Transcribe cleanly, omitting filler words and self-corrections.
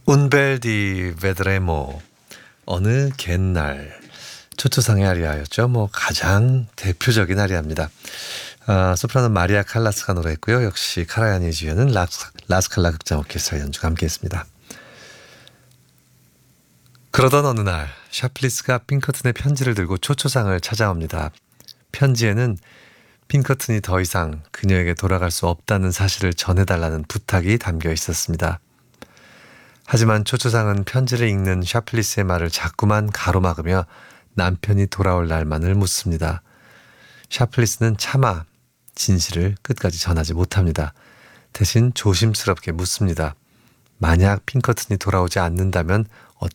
Un bel di vedremo. 어느 갯날. 초초상의 아리아였죠. 가장 대표적인 아리아입니다. 소프라노 마리아 칼라스가 노래했고요. 역시 카라야니 지휘는 라스칼라 극장 오케스트라 연주가 함께했습니다. 그러던 어느 날 샤플리스가 핑커튼의 편지를 들고 초초상을 찾아옵니다. 편지에는 핑커튼이 더 이상 그녀에게 돌아갈 수 없다는 사실을 전해달라는 부탁이 담겨 있었습니다. 하지만 초초상은 편지를 읽는 샤플리스의 말을 자꾸만 가로막으며 남편이 돌아올 날만을 묻습니다. 샤플리스는 차마 진실을 끝까지 전하지 못합니다. 대신 조심스럽게 묻습니다. 만약 핑커튼이 돌아오지 않는다면